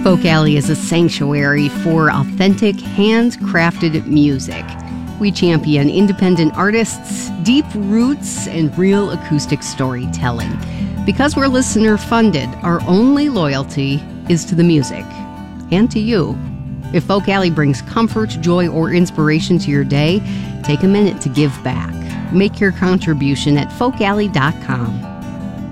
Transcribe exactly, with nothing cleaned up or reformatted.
Folk Alley is a sanctuary for authentic, handcrafted music. We champion independent artists, deep roots, and real acoustic storytelling. Because we're listener-funded, our only loyalty is to the music and to you. If Folk Alley brings comfort, joy, or inspiration to your day, take a minute to give back. Make your contribution at folk alley dot com.